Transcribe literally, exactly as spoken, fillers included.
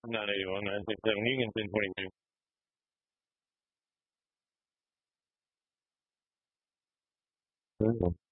nine eighty-one, nineteen seventy, you can ten twenty-two. Mhm.